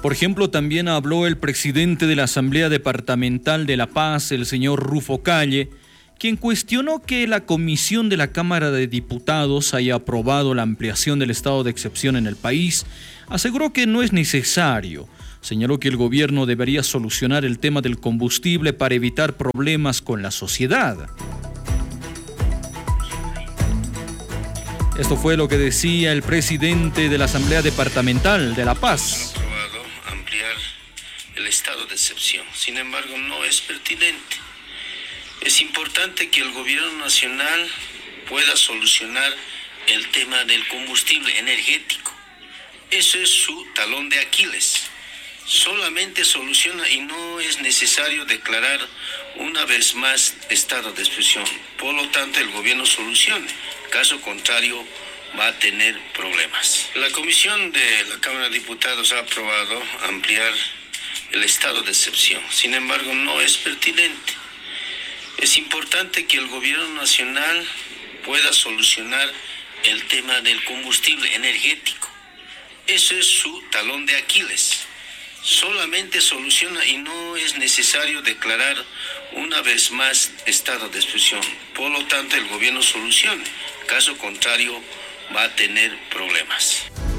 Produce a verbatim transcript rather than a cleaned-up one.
Por ejemplo, también habló el presidente de la Asamblea Departamental de La Paz, el señor Rufo Calle, quien cuestionó que la comisión de la Cámara de Diputados haya aprobado la ampliación del estado de excepción en el país. Aseguró que no es necesario. Señaló que el gobierno debería solucionar el tema del combustible para evitar problemas con la sociedad. Esto fue lo que decía el presidente de la Asamblea Departamental de La Paz. El estado de excepción. Sin embargo, no es pertinente. Es importante que el gobierno nacional pueda solucionar el tema del combustible energético. Eso es su talón de Aquiles. Solamente soluciona y no es necesario declarar una vez más estado de excepción. Por lo tanto, el gobierno solucione. Caso contrario, va a tener problemas. La comisión de la Cámara de Diputados ha aprobado ampliar el estado de excepción. Sin embargo, no es pertinente. Es importante que el gobierno nacional pueda solucionar el tema del combustible energético. Eso es su talón de Aquiles. Solamente soluciona y no es necesario declarar una vez más estado de excepción. Por lo tanto, el gobierno solucione. Caso contrario, va a tener problemas.